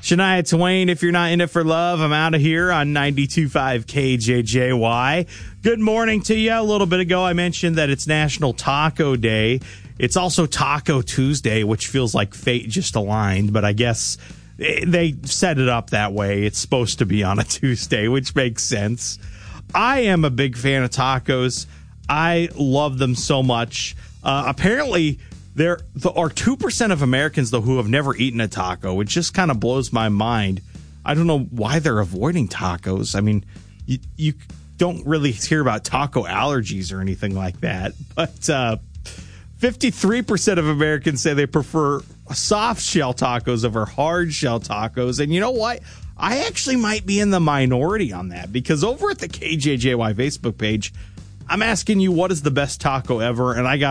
Shania Twain, If You're Not In It For Love. I'm out of here on 92.5 KJJY. Good morning to you. A little bit ago, I mentioned that it's National Taco Day. It's also Taco Tuesday, which feels like fate just aligned, but I guess they set it up that way. It's supposed to be on a Tuesday, which makes sense. I am a big fan of tacos. I love them so much. Apparently, there are 2% of Americans, though, who have never eaten a taco, which just kind of blows my mind. I don't know why they're avoiding tacos. I mean, you don't really hear about taco allergies or anything like that. But 53% of Americans say they prefer soft shell tacos over hard shell tacos. And you know what? I actually might be in the minority on that, because over at the KJJY Facebook page, I'm asking you, what is the best taco ever? And I got